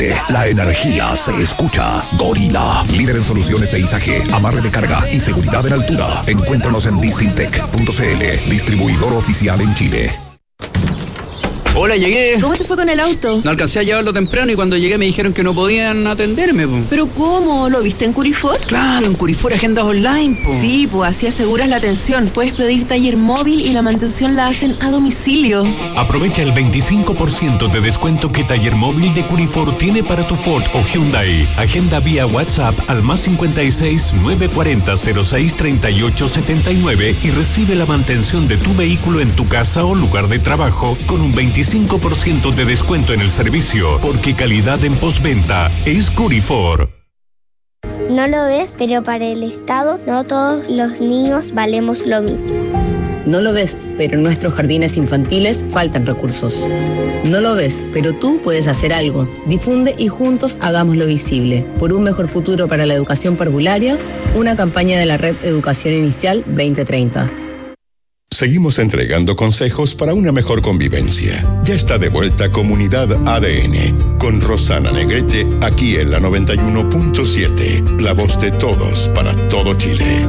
La energía se escucha. Gorila, líder en soluciones de izaje, amarre de carga y seguridad en altura. Encuéntranos en distintec.cl, distribuidor oficial en Chile. Hola, llegué. ¿Cómo te fue con el auto? No alcancé a llevarlo temprano y cuando llegué me dijeron que no podían atenderme, po. ¿Pero cómo? ¿Lo viste en Curifor? Claro, en Curifor agendas online, po. Sí, pues así aseguras la atención. Puedes pedir taller móvil y la mantención la hacen a domicilio. Aprovecha el 25% de descuento que Taller Móvil de Curifor tiene para tu Ford o Hyundai. Agenda vía WhatsApp al +56 940 06 38 79 y recibe la mantención de tu vehículo en tu casa o lugar de trabajo con un 25% de descuento en el servicio, porque calidad en postventa es Curifor. No lo ves, pero para el Estado no todos los niños valemos lo mismo. No lo ves, pero en nuestros jardines infantiles faltan recursos. No lo ves, pero tú puedes hacer algo. Difunde y juntos hagámoslo visible. Por un mejor futuro para la educación parvularia, una campaña de la Red Educación Inicial 2030. Seguimos entregando consejos para una mejor convivencia. Ya está de vuelta Comunidad ADN, con Rosana Negrete, aquí en la 91.7, la voz de todos para todo Chile.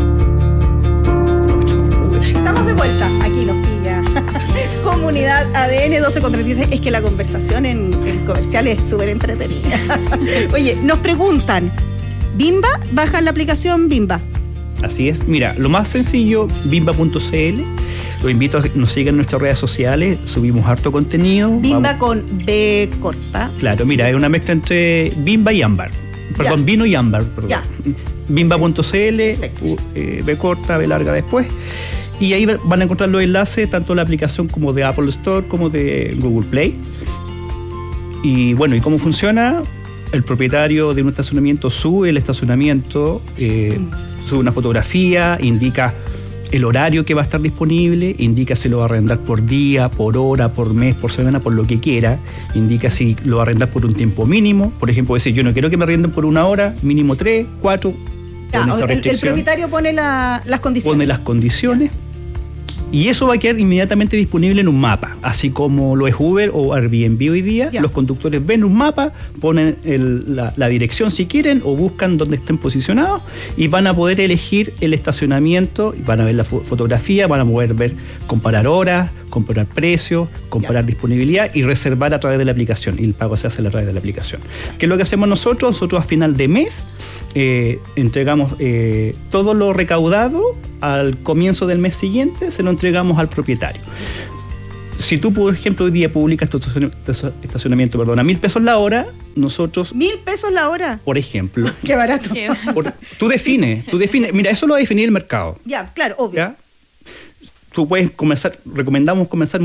Estamos de vuelta, aquí nos pilla. Comunidad ADN 12:36, es que la conversación en comercial es súper entretenida. Oye, nos preguntan, ¿Bimba? ¿Bajan la aplicación Bimba? Así es. Mira, lo más sencillo, bimba.cl. Los invito a que nos sigan en nuestras redes sociales. Subimos harto contenido. Bimba con B corta. Claro, mira, es una mezcla entre Bimba y ámbar. Perdón, Ya. vino y ámbar. Perdón. Ya. Bimba.cl, B corta, B larga después. Y ahí van a encontrar los enlaces, tanto de la aplicación como de Apple Store, como de Google Play. Y bueno, ¿y cómo funciona? El propietario de un estacionamiento sube el estacionamiento, sube una fotografía, indica el horario que va a estar disponible, indica si lo va a arrendar por día, por hora, por mes, por semana, por lo que quiera, indica si lo va a arrendar por un tiempo mínimo, por ejemplo, decir, yo no quiero que me arrenden por 1 hora, mínimo 3, 4. El propietario pone las condiciones. Pone las condiciones. Y eso va a quedar inmediatamente disponible en un mapa, así como lo es Uber o Airbnb hoy día. Los conductores ven un mapa, ponen la dirección si quieren o buscan donde estén posicionados y van a poder elegir el estacionamiento, van a ver la fotografía, van a poder ver, comparar horas, comparar precios, comparar disponibilidad y reservar a través de la aplicación. Y el pago se hace a través de la aplicación. ¿Qué es lo que hacemos nosotros? Nosotros a final de mes entregamos todo lo recaudado. Al comienzo del mes siguiente se lo entregamos al propietario. Si tú, por ejemplo, hoy día publicas tu estacionamiento, a 1.000 pesos la hora, nosotros... ¿1.000 pesos la hora? Por ejemplo. Qué barato. Tú defines. Mira, eso lo va a definir el mercado. Ya, claro, obvio. ¿Ya? Tú puedes comenzar, recomendamos comenzar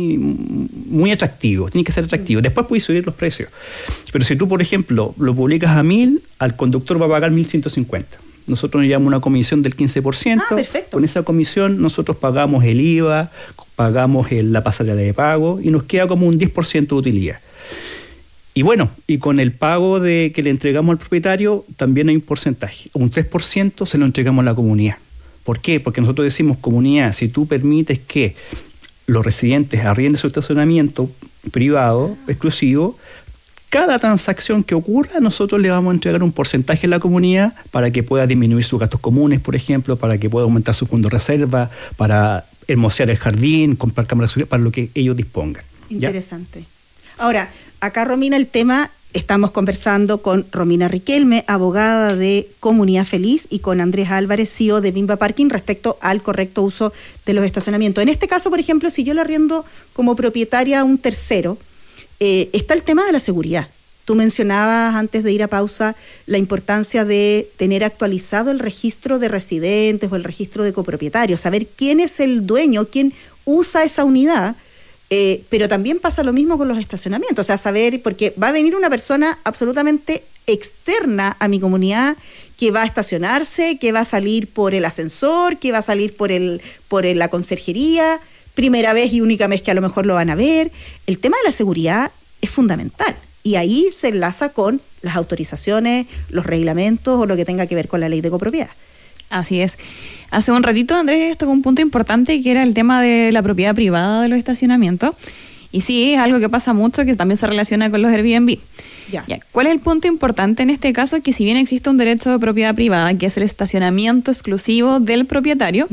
muy atractivo, tiene que ser atractivo. Después puedes subir los precios. Pero si tú, por ejemplo, lo publicas a 1.000, al conductor va a pagar 1.150. Nosotros nos llevamos una comisión del 15%. Perfecto. Con esa comisión nosotros pagamos el IVA, pagamos la pasarela de pago y nos queda como un 10% de utilidad. Y bueno, y con el pago que le entregamos al propietario también hay un porcentaje. Un 3% se lo entregamos a la comunidad. ¿Por qué? Porque nosotros decimos, comunidad, si tú permites que los residentes arrienden su estacionamiento privado, exclusivo, cada transacción que ocurra, nosotros le vamos a entregar un porcentaje a la comunidad para que pueda disminuir sus gastos comunes, por ejemplo, para que pueda aumentar su fondo de reserva, para hermosear el jardín, comprar cámaras de seguridad, para lo que ellos dispongan. Interesante. ¿Ya? Ahora, acá, Romina, el tema, estamos conversando con Romina Riquelme, abogada de Comunidad Feliz, y con Andrés Álvarez, CEO de Bimba Parking, respecto al correcto uso de los estacionamientos. En este caso, por ejemplo, si yo le arriendo como propietaria a un tercero, está el tema de la seguridad. Tú mencionabas antes de ir a pausa la importancia de tener actualizado el registro de residentes o el registro de copropietarios, saber quién es el dueño, quién usa esa unidad, pero también pasa lo mismo con los estacionamientos, o sea, saber, porque va a venir una persona absolutamente externa a mi comunidad que va a estacionarse, que va a salir por el ascensor, que va a salir por la conserjería, primera vez y única vez que a lo mejor lo van a ver. El tema de la seguridad es fundamental y ahí se enlaza con las autorizaciones, los reglamentos o lo que tenga que ver con la ley de copropiedad. Así es. Hace un ratito Andrés tocó un punto importante que era el tema de la propiedad privada de los estacionamientos y sí, es algo que pasa mucho que también se relaciona con los Airbnb. Ya. ¿Cuál es el punto importante en este caso? Que si bien existe un derecho de propiedad privada, que es el estacionamiento exclusivo del propietario,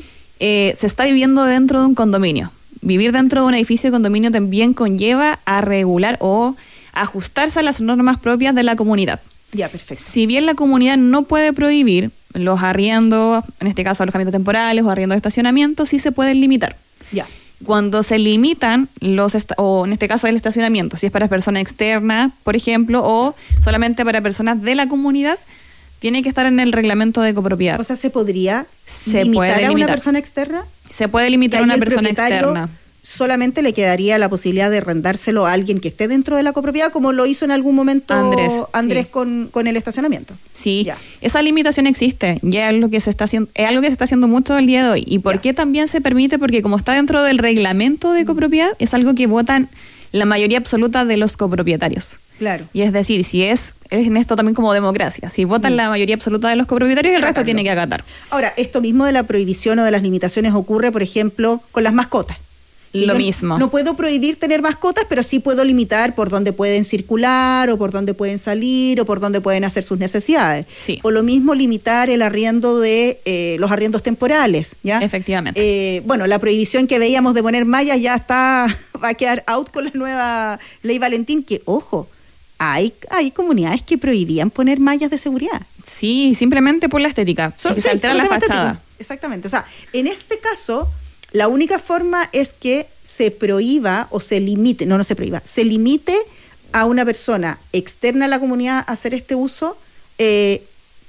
se está viviendo dentro de un condominio. Vivir dentro de un edificio de condominio también conlleva a regular o ajustarse a las normas propias de la comunidad. Ya, perfecto. Si bien la comunidad no puede prohibir los arriendos, en este caso alojamientos temporales o arriendos de estacionamiento, sí se pueden limitar. Ya. Cuando se limitan o en este caso el estacionamiento, si es para personas externas, por ejemplo, o solamente para personas de la comunidad, tiene que estar en el reglamento de copropiedad. O sea, ¿se podría limitar a una persona externa? Se puede limitar a una persona externa. Solamente le quedaría la posibilidad de arrendárselo a alguien que esté dentro de la copropiedad, como lo hizo en algún momento Andrés sí. con el estacionamiento. Sí, ya. Esa limitación existe, ya es lo que se está haciendo, es algo que se está haciendo mucho el día de hoy. ¿Y por qué también se permite? Porque como está dentro del reglamento de copropiedad, es algo que votan la mayoría absoluta de los copropietarios. Claro. Y es decir, si es en esto también como democracia, si votan la mayoría absoluta de los copropietarios, el resto tiene que acatar. Ahora, esto mismo de la prohibición o de las limitaciones ocurre, por ejemplo, con las mascotas. Lo mismo. No puedo prohibir tener mascotas, pero sí puedo limitar por dónde pueden circular, o por dónde pueden salir, o por dónde pueden hacer sus necesidades. Sí. O lo mismo limitar el arriendo de los arriendos temporales, ¿ya? Efectivamente. Bueno, la prohibición que veíamos de poner mallas ya va a quedar out con la nueva ley Valentín, que, ojo, hay comunidades que prohibían poner mallas de seguridad. Sí, simplemente por la estética, que se altera la fachada. Estético. Exactamente. O sea, en este caso, la única forma es que se prohíba o se limite, no se prohíba, se limite a una persona externa a la comunidad a hacer este uso. En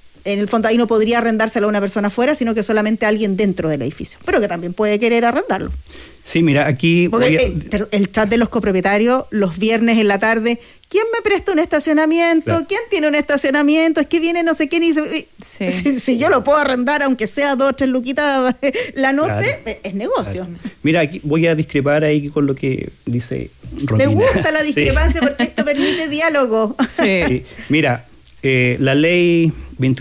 el fondo ahí no podría arrendárselo a una persona afuera, sino que solamente a alguien dentro del edificio, pero que también puede querer arrendarlo. Sí, mira, aquí... el chat de los copropietarios, los viernes en la tarde, ¿quién me presta un estacionamiento? Claro. ¿Quién tiene un estacionamiento? Es que viene no sé quién y dice... Sí. Si yo lo puedo arrendar, aunque sea 2 o 3 luquitas la noche, claro. Es negocio. Claro. Mira, aquí voy a discrepar ahí con lo que dice Romina. Me gusta la discrepancia porque esto permite diálogo. Sí. Mira, la ley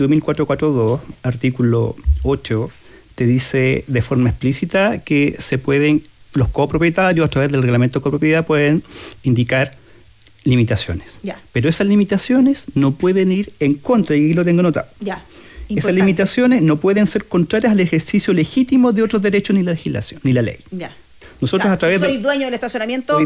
21.442, artículo 8, te dice de forma explícita que se pueden... Los copropietarios, a través del reglamento de copropiedad, pueden indicar limitaciones. Ya. Pero esas limitaciones no pueden ir en contra, y aquí lo tengo anotado. Ya. Esas limitaciones no pueden ser contrarias al ejercicio legítimo de otros derechos ni la legislación, ni la ley. Ya. Nosotros a través si soy dueño del estacionamiento...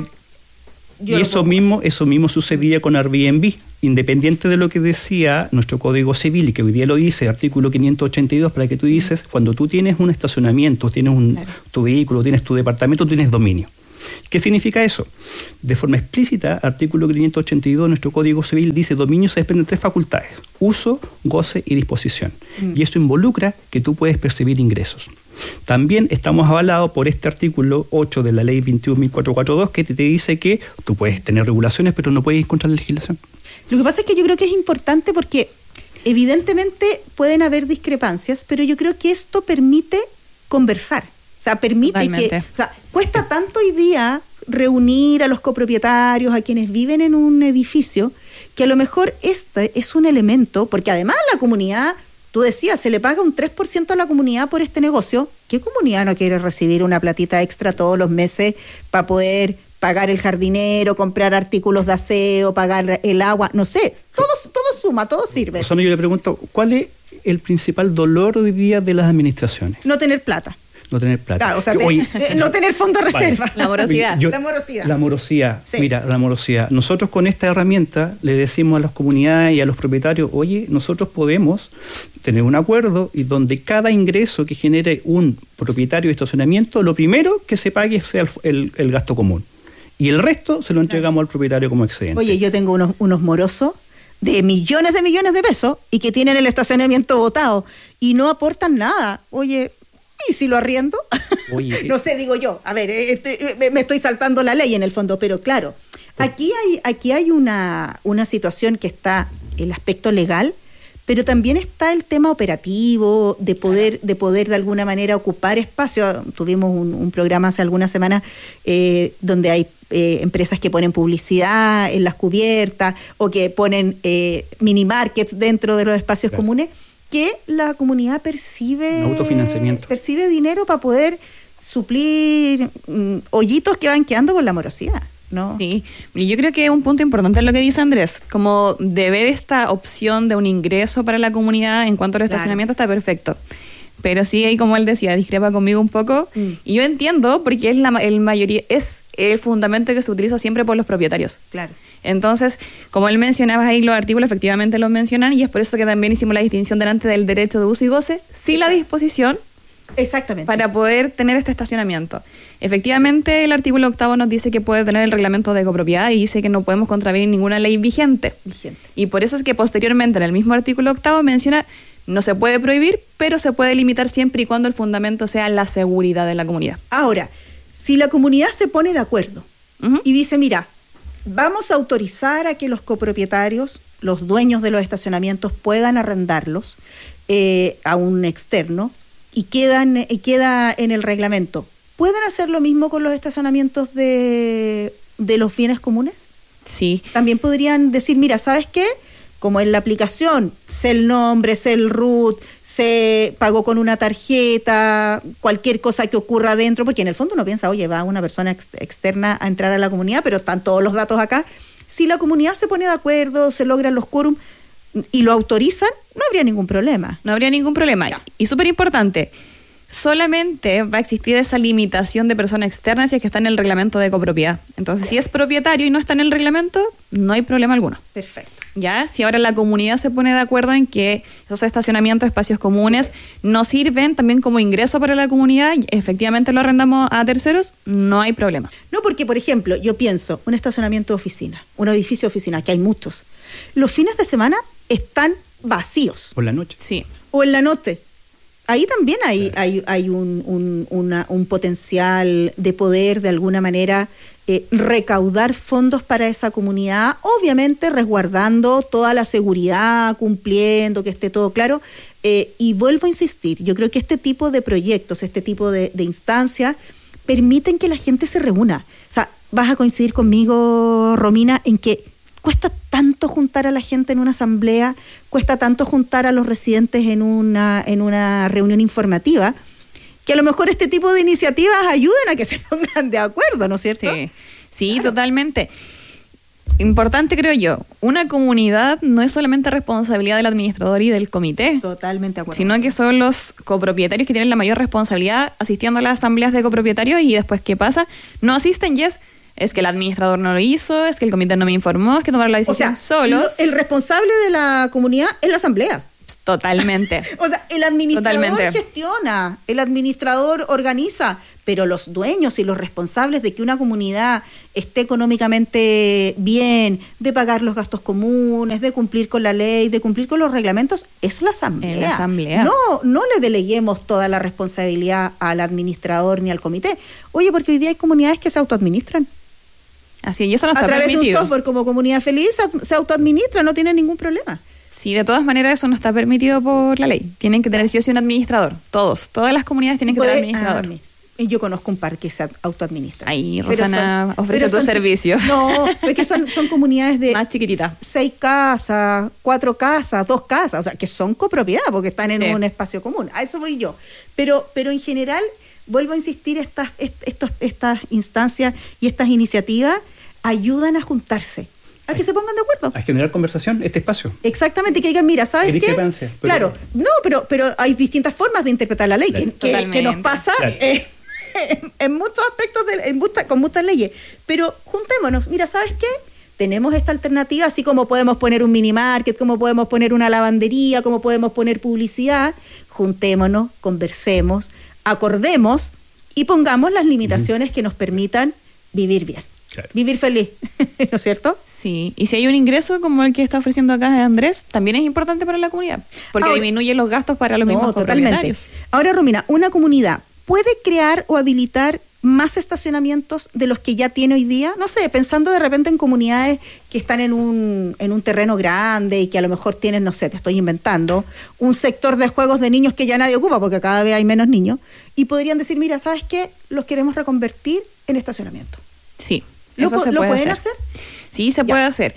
Y eso mismo sucedía con Airbnb, independiente de lo que decía nuestro Código Civil, y que hoy día lo dice, artículo 582, para que tú dices, cuando tú tienes un estacionamiento, tienes tu vehículo, tienes tu departamento, tienes dominio. ¿Qué significa eso? De forma explícita, artículo 582 de nuestro Código Civil dice: dominio se desprende de 3 facultades: uso, goce y disposición. Y esto involucra que tú puedes percibir ingresos. También estamos avalados por este artículo 8 de la ley 21.442, que te dice que tú puedes tener regulaciones, pero no puedes ir contra la legislación. Lo que pasa es que yo creo que es importante porque evidentemente pueden haber discrepancias, pero yo creo que esto permite conversar. O sea, permite Totalmente. que... O sea, cuesta tanto hoy día reunir a los copropietarios, a quienes viven en un edificio, que a lo mejor este es un elemento, porque además la comunidad, tú decías, se le paga un 3% a la comunidad por este negocio. ¿Qué comunidad no quiere recibir una platita extra todos los meses para poder pagar el jardinero, comprar artículos de aseo, pagar el agua? No sé, todo suma, todo sirve. Yo le pregunto, ¿cuál es el principal dolor hoy día de las administraciones? No tener plata. No tener plata. Claro, o sea, no tener fondo de reserva. Vale. La morosidad. La morosidad. Sí. Mira, la morosidad. Nosotros con esta herramienta le decimos a las comunidades y a los propietarios: oye, nosotros podemos tener un acuerdo y donde cada ingreso que genere un propietario de estacionamiento, lo primero que se pague sea el gasto común. Y el resto se lo entregamos al propietario como excedente. Oye, yo tengo unos morosos de millones de pesos y que tienen el estacionamiento botado y no aportan nada. Oye... ¿Y si lo arriendo? Oye, no sé, digo yo. A ver, me estoy saltando la ley en el fondo, pero claro, aquí hay una situación que está el aspecto legal, pero también está el tema operativo, de poder de alguna manera ocupar espacio. Tuvimos un programa hace algunas semanas donde hay empresas que ponen publicidad en las cubiertas o que ponen mini markets dentro de los espacios comunes, que la comunidad percibe autofinanciamiento, percibe dinero para poder suplir hoyitos que van quedando por la morosidad. ¿no? Sí, y yo creo que un punto importante es lo que dice Andrés, como de ver esta opción de un ingreso para la comunidad en cuanto al estacionamiento está perfecto. Pero sí, ahí como él decía, discrepa conmigo un poco. Y yo entiendo porque es el fundamento que se utiliza siempre por los propietarios. Claro. Entonces, como él mencionaba ahí, los artículos efectivamente lo mencionan y es por eso que también hicimos la distinción delante del derecho de uso y goce, sí la disposición. Exactamente. Para poder tener este estacionamiento. Efectivamente, el artículo 8 nos dice que puede tener el reglamento de copropiedad y dice que no podemos contravenir ninguna ley vigente. Y por eso es que posteriormente en el mismo artículo 8 menciona no se puede prohibir, pero se puede limitar siempre y cuando el fundamento sea la seguridad de la comunidad. Ahora, si la comunidad se pone de acuerdo y dice, mira, vamos a autorizar a que los copropietarios, los dueños de los estacionamientos, puedan arrendarlos a un externo y queda en el reglamento, ¿pueden hacer lo mismo con los estacionamientos de los bienes comunes? Sí. También podrían decir, mira, ¿sabes qué? Como en la aplicación, sé el nombre, sé el RUT, se pagó con una tarjeta, cualquier cosa que ocurra adentro, porque en el fondo uno piensa, oye, va una persona externa a entrar a la comunidad, pero están todos los datos acá. Si la comunidad se pone de acuerdo, se logran los quórum y lo autorizan, no habría ningún problema. No habría ningún problema. Ya. Y súper importante, solamente va a existir esa limitación de personas externas si es que está en el reglamento de copropiedad. Entonces, si es propietario y no está en el reglamento, no hay problema alguno. Perfecto. Ya, si ahora la comunidad se pone de acuerdo en que esos estacionamientos, espacios comunes, no sirven también como ingreso para la comunidad, y efectivamente lo arrendamos a terceros, no hay problema. No, porque, por ejemplo, yo pienso, un estacionamiento de oficina, un edificio de oficina, que hay muchos, los fines de semana están vacíos. Por la noche. Sí. O en la noche. Ahí también hay un potencial de poder, de alguna manera, recaudar fondos para esa comunidad, obviamente resguardando toda la seguridad, cumpliendo, que esté todo claro. Y vuelvo a insistir, yo creo que este tipo de proyectos, este tipo de instancias, permiten que la gente se reúna. O sea, vas a coincidir conmigo, Romina, en que cuesta tanto juntar a la gente en una asamblea, cuesta tanto juntar a los residentes en una reunión informativa, que a lo mejor este tipo de iniciativas ayuden a que se pongan de acuerdo, ¿no es cierto? Sí, Claro. Totalmente. Importante, creo yo, una comunidad no es solamente responsabilidad del administrador y del comité. Totalmente de acuerdo. Sino que son los copropietarios que tienen la mayor responsabilidad asistiendo a las asambleas de copropietarios y después, ¿qué pasa? No asisten, es que el administrador no lo hizo, es que el comité no me informó, es que tomaron la decisión solos. El responsable de la comunidad es la asamblea. Totalmente. O sea, el administrador gestiona, el administrador organiza, pero los dueños y los responsables de que una comunidad esté económicamente bien, de pagar los gastos comunes, de cumplir con la ley, de cumplir con los reglamentos, es la asamblea. No le deleguemos toda la responsabilidad al administrador ni al comité. Oye, porque hoy día hay comunidades que se autoadministran. Así, y eso no está permitido. A través de un software como Comunidad Feliz se autoadministra, no tiene ningún problema. Sí, de todas maneras eso no está permitido por la ley. Tienen que tener sí o sí un administrador. Todas las comunidades tienen que tener administrador. Yo conozco un par que se autoadministra. Ahí Rosana ofrece tu servicio. No, es que son comunidades de más chiquititas. 6 casas, 4 casas, 2 casas, o sea, que son copropiedad porque están en un espacio común. A eso voy yo. Pero en general, vuelvo a insistir, estas instancias y estas iniciativas ayudan a juntarse, a que se pongan de acuerdo. A generar conversación, este espacio. Exactamente, que digan, mira, ¿sabes qué? Claro, pero hay distintas formas de interpretar la ley, claro, que nos pasa en muchos aspectos, con muchas leyes. Pero juntémonos, mira, ¿sabes qué? Tenemos esta alternativa, así como podemos poner un mini market, como podemos poner una lavandería, como podemos poner publicidad. Juntémonos, conversemos, acordemos y pongamos las limitaciones que nos permitan vivir bien. Claro. Vivir feliz, ¿no es cierto? Sí, y si hay un ingreso como el que está ofreciendo acá Andrés, también es importante para la comunidad, porque disminuye los gastos para los mismos copropietarios. Ahora, Romina, una comunidad puede crear o habilitar más estacionamientos de los que ya tiene hoy día, no sé, pensando de repente en comunidades que están en un terreno grande y que a lo mejor tienen, no sé, te estoy inventando, un sector de juegos de niños que ya nadie ocupa porque cada vez hay menos niños, y podrían decir, mira, ¿sabes qué? Los queremos reconvertir en estacionamiento. Sí. ¿Lo pueden hacer? Sí, se puede hacer.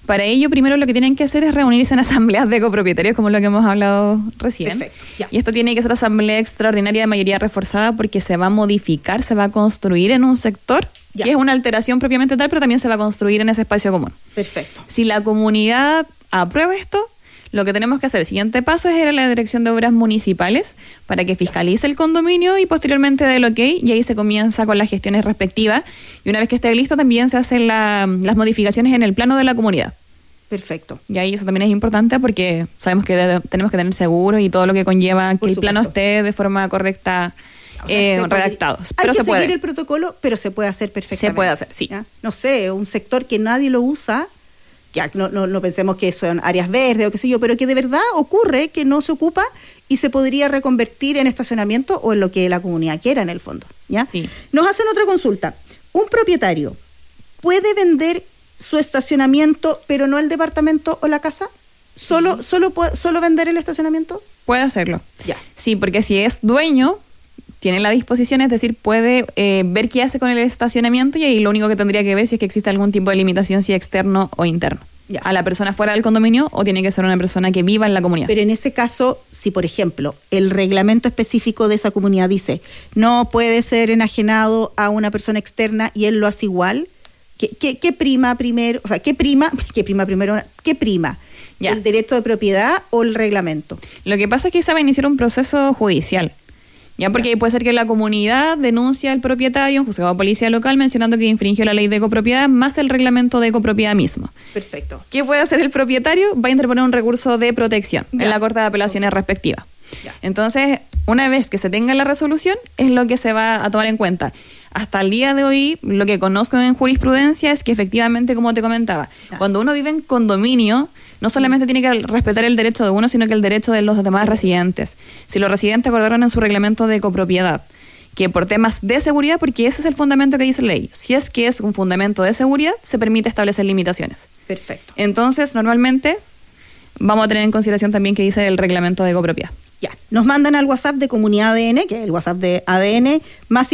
Para ello, primero lo que tienen que hacer es reunirse en asambleas de copropietarios, como lo que hemos hablado recién. Perfecto, ya. Y esto tiene que ser asamblea extraordinaria de mayoría reforzada porque se va a modificar, se va a construir en un sector, Ya. que es una alteración propiamente tal, pero también se va a construir en ese espacio común. Perfecto. Si la comunidad aprueba esto, lo que tenemos que hacer, el siguiente paso es ir a la Dirección de Obras Municipales para que fiscalice el condominio y posteriormente dé el ok, y ahí se comienza con las gestiones respectivas. Y una vez que esté listo, también se hacen las modificaciones en el plano de la comunidad. Perfecto. Y ahí eso también es importante porque sabemos que tenemos que tener seguros y todo lo que conlleva que el plano esté de forma correcta redactado. Pero hay que se puede. seguir el protocolo, pero se puede hacer perfectamente. Se puede hacer, sí. ¿Ya? No sé, un sector que nadie lo usa, ya no pensemos que son áreas verdes o qué sé yo, pero que de verdad ocurre que no se ocupa y se podría reconvertir en estacionamiento o en lo que la comunidad quiera en el fondo. ¿Ya? Sí. Nos hacen otra consulta. ¿Un propietario puede vender su estacionamiento, pero no el departamento o la casa? ¿Solo vender el estacionamiento? Puede hacerlo. Ya. Sí, porque si es dueño, tiene la disposición, es decir, puede ver qué hace con el estacionamiento y ahí lo único que tendría que ver si es que existe algún tipo de limitación, si externo o interno. Ya. A la persona fuera del condominio o tiene que ser una persona que viva en la comunidad. Pero en ese caso, si por ejemplo el reglamento específico de esa comunidad dice no puede ser enajenado a una persona externa y él lo hace igual, ¿qué prima primero? O sea, ¿qué prima primero? ¿Qué prima? Ya. ¿El derecho de propiedad o el reglamento? Lo que pasa es que se va a iniciar un proceso judicial. Ya, porque puede ser que la comunidad denuncie al propietario, un juzgado de policía local, mencionando que infringió la ley de copropiedad más el reglamento de copropiedad mismo. Perfecto. ¿Qué puede hacer el propietario? Va a interponer un recurso de protección en la Corte de Apelaciones respectiva. Ya. Entonces, una vez que se tenga la resolución, es lo que se va a tomar en cuenta. Hasta el día de hoy, lo que conozco en jurisprudencia es que efectivamente, como te comentaba, cuando uno vive en condominio, no solamente tiene que respetar el derecho de uno, sino que el derecho de los demás residentes. Si los residentes acordaron en su reglamento de copropiedad que por temas de seguridad, porque ese es el fundamento que dice la ley, si es que es un fundamento de seguridad, se permite establecer limitaciones. Perfecto. Entonces, normalmente, vamos a tener en consideración también que dice el reglamento de copropiedad. Ya, nos mandan al WhatsApp de Comunidad ADN, que es el WhatsApp de ADN, más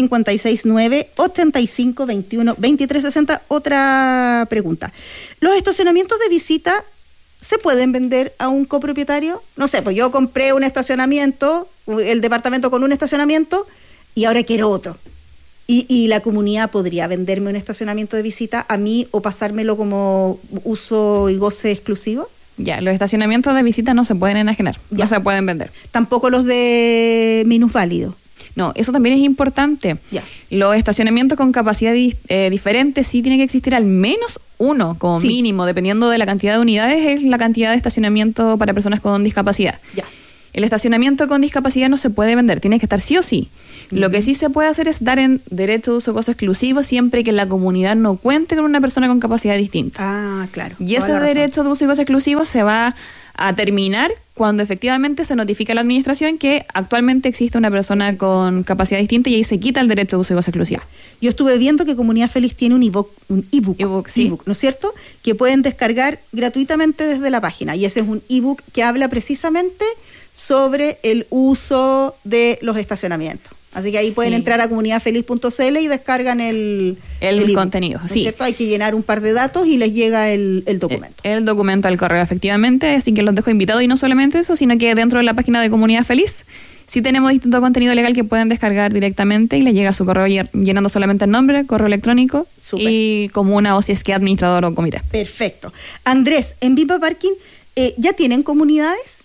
569-8521-2360. Otra pregunta. ¿Los estacionamientos de visita se pueden vender a un copropietario? No sé, pues yo compré un estacionamiento, el departamento con un estacionamiento, y ahora quiero otro. ¿Y la comunidad podría venderme un estacionamiento de visita a mí o pasármelo como uso y goce exclusivo? Ya, los estacionamientos de visita no se pueden enajenar, Ya. no se pueden vender. Tampoco los de minusválidos. No, eso también es importante. Ya. Los estacionamientos con capacidad diferente sí tiene que existir al menos uno como Sí. mínimo, dependiendo de la cantidad de unidades, es la cantidad de estacionamiento para personas con discapacidad. Ya. El estacionamiento con discapacidad no se puede vender, tiene que estar sí o sí. Lo que sí se puede hacer es dar en derecho de uso gozo exclusivo siempre que la comunidad no cuente con una persona con capacidad distinta. Ah, claro. Y toda ese la razón. derecho de uso y gozo exclusivo se va a terminar cuando efectivamente se notifica a la administración que actualmente existe una persona con capacidad distinta y ahí se quita el derecho de uso y gozo exclusivo. Yo estuve viendo que Comunidad Feliz tiene un ebook, Sí. ¿no es cierto? Que pueden descargar gratuitamente desde la página. Y ese es un ebook que habla precisamente sobre el uso de los estacionamientos. Así que ahí pueden Sí. entrar a comunidadfeliz.cl y descargan el ebook, contenido, ¿no es sí. cierto? Hay que llenar un par de datos y les llega el documento. El documento al correo, efectivamente, así que los dejo invitados y no solamente eso, sino que dentro de la página de Comunidad Feliz sí tenemos distinto contenido legal que pueden descargar directamente y les llega a su correo llenando solamente el nombre, correo electrónico y comuna o si es que administrador o comité. Perfecto. Andrés, en Viva Parking, ¿ya tienen comunidades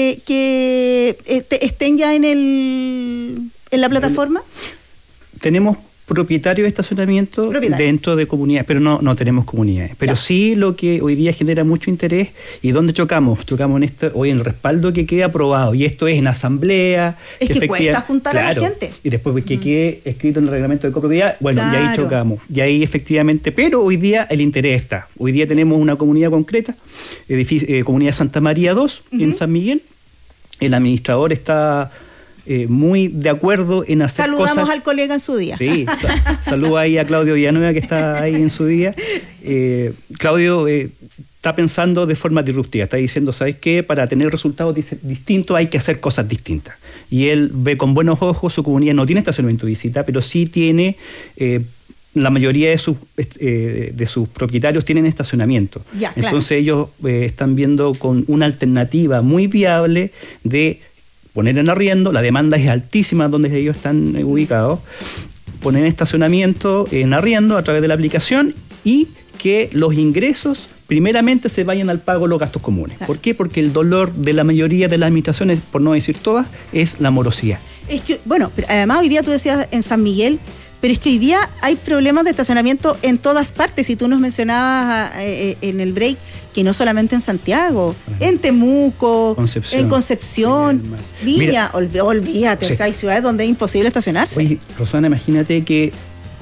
que estén ya en la plataforma? Tenemos propietarios de estacionamiento dentro de comunidades, pero no tenemos comunidades. Pero sí lo que hoy día genera mucho interés y donde chocamos en hoy en el respaldo que quede aprobado, y esto es en asamblea. Es que cuesta juntar a la gente. Y después que quede escrito en el reglamento de copropiedad, bueno, y ahí chocamos. Y ahí efectivamente, pero hoy día el interés está. Hoy día tenemos una comunidad concreta, comunidad Santa María 2, en San Miguel. El administrador está muy de acuerdo en hacer Saludamos cosas. al colega en su día. Sí, saludo ahí a Claudio Villanueva que está ahí en su día. Claudio está pensando de forma disruptiva, está diciendo, ¿sabes qué? Para tener resultados distintos hay que hacer cosas distintas. Y él ve con buenos ojos, su comunidad no tiene estacionamiento de visita, pero sí tiene la mayoría de sus propietarios tienen estacionamiento. Ya, entonces claro. ellos están viendo con una alternativa muy viable de poner en arriendo. La demanda es altísima donde ellos están ubicados. Poner estacionamiento en arriendo a través de la aplicación y que los ingresos primeramente se vayan al pago de los gastos comunes. Claro. ¿Por qué? Porque el dolor de la mayoría de las administraciones, por no decir todas, es la morosidad. Es que, bueno, pero además hoy día tú decías en San Miguel, pero es que hoy día hay problemas de estacionamiento en todas partes. Y tú nos mencionabas en el break que no solamente en Santiago, en Temuco, en Concepción, Viña, olvídate, sí. O sea, hay ciudades donde es imposible estacionarse. Oye, Rosana, imagínate que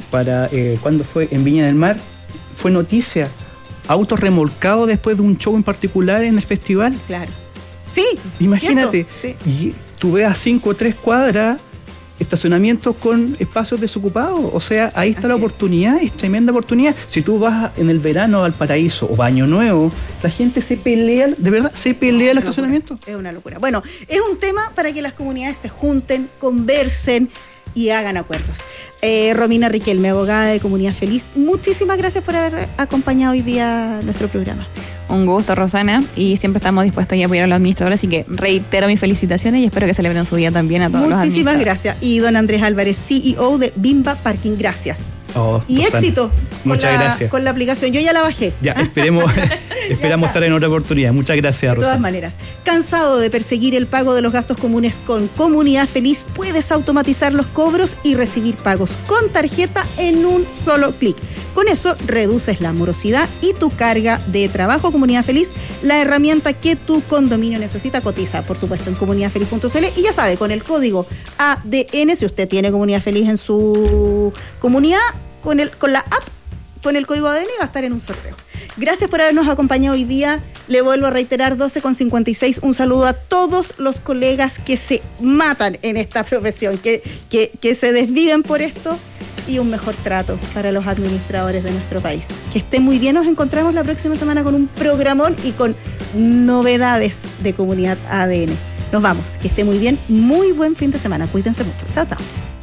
¿cuándo fue? En Viña del Mar fue noticia, autos remolcados después de un show en particular en el festival. Claro. Sí. Imagínate. Cierto, sí. Y tú ves a 5 o 3 cuadras estacionamientos con espacios desocupados. O sea, ahí está la oportunidad, es tremenda oportunidad. Si tú vas en el verano al Paraíso o Año Nuevo, la gente se pelea, de verdad, se pelea el estacionamiento. Es una locura. Bueno, es un tema para que las comunidades se junten, conversen y hagan acuerdos. Romina Riquelme, abogada de Comunidad Feliz, muchísimas gracias por haber acompañado hoy día nuestro programa. Un gusto, Rosana, y siempre estamos dispuestos a apoyar a los administradores, así que reitero mis felicitaciones y espero que celebren su día también a todos los administradores. Muchísimas gracias. Y don Andrés Álvarez, CEO de Bimba Parking, gracias. Y Rosana, éxito. Muchas gracias. Con la aplicación, yo ya la bajé. Ya, esperamos estar en otra oportunidad. Muchas gracias, Rosana. De todas maneras, cansado de perseguir el pago de los gastos comunes con Comunidad Feliz, puedes automatizar los cobros y recibir pagos con tarjeta en un solo clic. Con eso reduces la morosidad y tu carga de trabajo. Comunidad Feliz, la herramienta que tu condominio necesita. Cotiza, por supuesto, en comunidadfeliz.cl y ya sabe, con el código ADN, si usted tiene Comunidad Feliz en su comunidad, con la app, con el código ADN va a estar en un sorteo. Gracias por habernos acompañado hoy día. Le vuelvo a reiterar, 12:56. Un saludo a todos los colegas que se matan en esta profesión, que se desviven por esto, y un mejor trato para los administradores de nuestro país. Que esté muy bien. Nos encontramos la próxima semana con un programón y con novedades de Comunidad ADN. Nos vamos. Que esté muy bien. Muy buen fin de semana. Cuídense mucho. Chao, chao.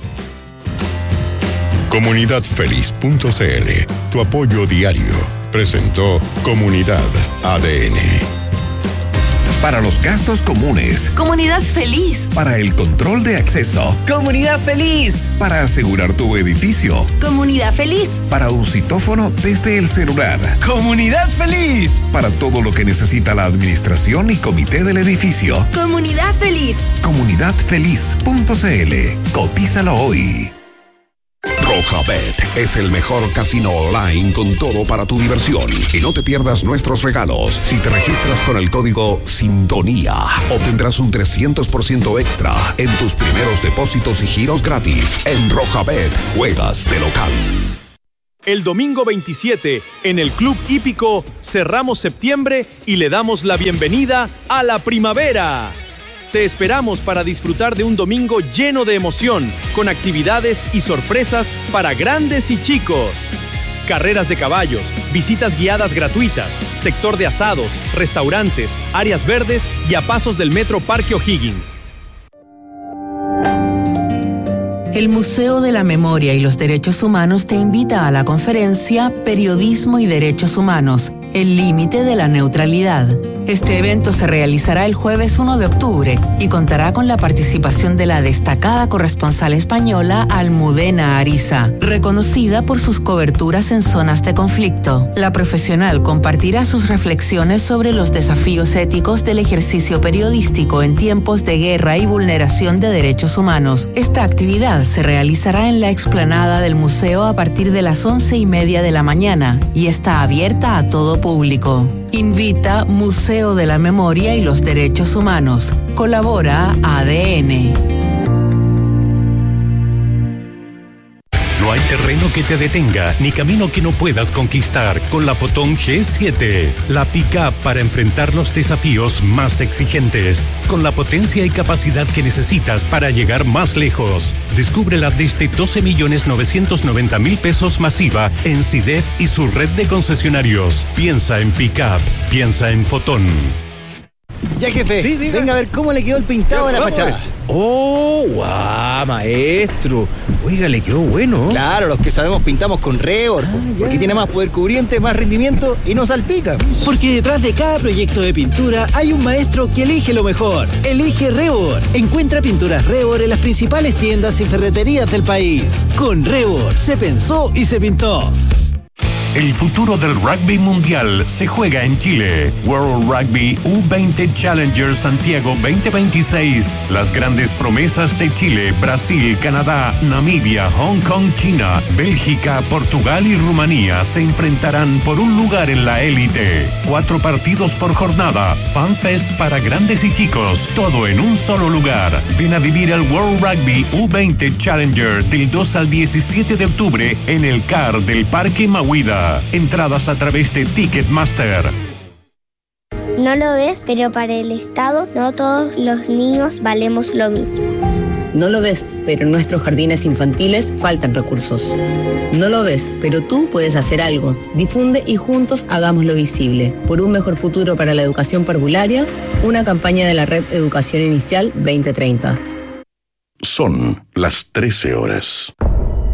Comunidadfeliz.cl, tu apoyo diario, presentó Comunidad ADN. Para los gastos comunes. Comunidad Feliz. Para el control de acceso. Comunidad Feliz. Para asegurar tu edificio. Comunidad Feliz. Para un citófono desde el celular. Comunidad Feliz. Para todo lo que necesita la administración y comité del edificio. Comunidad Feliz. Comunidadfeliz.cl. Cotízalo hoy. Rojabet es el mejor casino online con todo para tu diversión. Y no te pierdas nuestros regalos. Si te registras con el código Sintonía, obtendrás un 300% extra en tus primeros depósitos y giros gratis. En Rojabet, juegas de local. El domingo 27, en el Club Hípico, cerramos septiembre y le damos la bienvenida a la primavera. Te esperamos para disfrutar de un domingo lleno de emoción, con actividades y sorpresas para grandes y chicos. Carreras de caballos, visitas guiadas gratuitas, sector de asados, restaurantes, áreas verdes y a pasos del Metro Parque O'Higgins. El Museo de la Memoria y los Derechos Humanos te invita a la conferencia Periodismo y Derechos Humanos, el límite de la neutralidad. Este evento se realizará el jueves 1 de octubre y contará con la participación de la destacada corresponsal española Almudena Ariza, reconocida por sus coberturas en zonas de conflicto. La profesional compartirá sus reflexiones sobre los desafíos éticos del ejercicio periodístico en tiempos de guerra y vulneración de derechos humanos. Esta actividad se realizará en la explanada del museo a partir de las 11:30 de la mañana y está abierta a todo público. Invita Museo de la Memoria y los Derechos Humanos. Colabora ADN. No hay terreno que te detenga, ni camino que no puedas conquistar con la Fotón G7. La pick-up para enfrentar los desafíos más exigentes. Con la potencia y capacidad que necesitas para llegar más lejos. Descúbrela desde 12.990.000 pesos masiva en CIDEF y su red de concesionarios. Piensa en pick-up, piensa en Fotón. Ya, jefe, sí, venga a ver cómo le quedó el pintado de la fachada. ¡Oh, guau, maestro! Oiga, le quedó bueno. Claro, los que sabemos pintamos con Rebor, porque tiene más poder cubriente, más rendimiento y no salpica. Porque detrás de cada proyecto de pintura hay un maestro que elige lo mejor. Elige Rebor. Encuentra pinturas Rebor en las principales tiendas y ferreterías del país. Con Rebor se pensó y se pintó. El futuro del rugby mundial se juega en Chile. World Rugby U20 Challenger Santiago 2026. Las grandes promesas de Chile, Brasil, Canadá, Namibia, Hong Kong, China, Bélgica, Portugal y Rumanía se enfrentarán por un lugar en la élite. 4 partidos por jornada. FanFest para grandes y chicos. Todo en un solo lugar. Ven a vivir el World Rugby U20 Challenger del 2 al 17 de octubre en el CAR del Parque Mahuida. Entradas a través de Ticketmaster. No lo ves, pero para el Estado no todos los niños valemos lo mismo. No lo ves, pero en nuestros jardines infantiles faltan recursos. No lo ves, pero tú puedes hacer algo. Difunde y juntos hagámoslo visible. Por un mejor futuro para la educación parvularia, una campaña de la Red Educación Inicial 2030. Son las 13 horas.